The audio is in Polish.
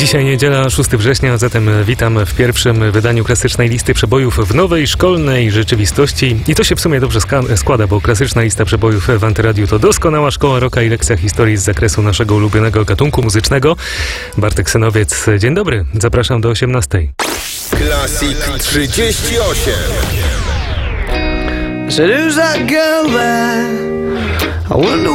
Dzisiaj niedziela, 6 września, zatem witam w pierwszym wydaniu klasycznej listy przebojów w nowej szkolnej rzeczywistości. I to się w sumie dobrze składa, bo klasyczna lista przebojów w Antyradiu to doskonała szkoła rocka i lekcja historii z zakresu naszego ulubionego gatunku muzycznego. Bartek Synowiec, dzień dobry, zapraszam do 18. Classic 38. So there's that girl there. I wonder